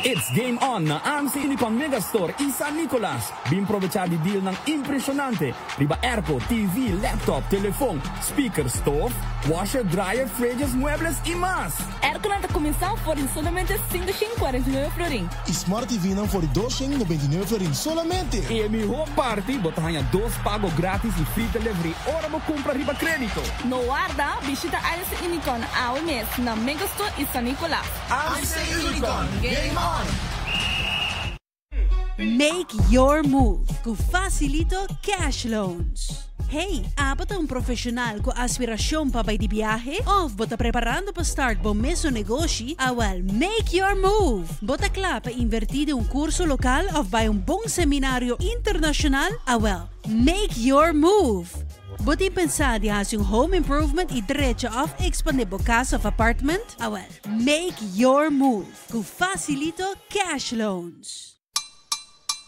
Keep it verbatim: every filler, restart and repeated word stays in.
It's game on na ang sa Unicon Megastore in San Nicolas. Bimprovechadi deal ng impresionante. Riba airco, T V, laptop, telefone, speaker, stove, washer, dryer, fridges, muebles y más. Airco na comenzão por solamente quinhentos e quarenta e nove florin. Smart T V não por duzentos e noventa e nove florin solamente. E mi home party, botahanha dos pago grátis e free delivery. Ora mo compra riba crédito. No guarda, visita a área sa Unicon ao mês na Megastore in San Nicolas. I'm say Unicon, game on! Make your move com Facilito Cash Loans. Hey, apat ang profesional com aspirasyon pa ba di biyahe? O bota preparando pa start bom meso negócio? Awal, make your move! Bota kla pa invertir um curso local of by um bom seminário internacional? Awal, make your move! Bota pensar de hacer um home improvement e direito of expandir casa of apartment? Awal, make your move com Facilito Cash Loans.